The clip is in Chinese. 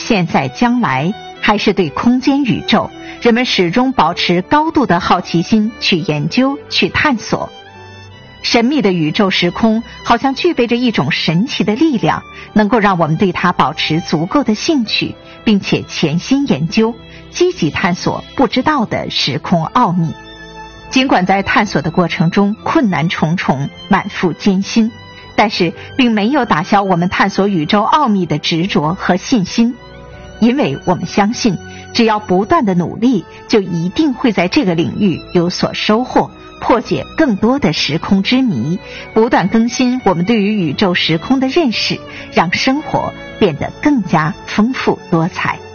现在将来，还是对空间宇宙，人们始终保持高度的好奇心去研究、去探索。神秘的宇宙时空好像具备着一种神奇的力量，能够让我们对它保持足够的兴趣，并且潜心研究，积极探索不知道的时空奥秘。尽管在探索的过程中困难重重，满腹艰辛，但是并没有打消我们探索宇宙奥秘的执着和信心。因为我们相信，只要不断的努力，就一定会在这个领域有所收获，破解更多的时空之谜，不断更新我们对于宇宙时空的认识，让生活变得更加丰富多彩。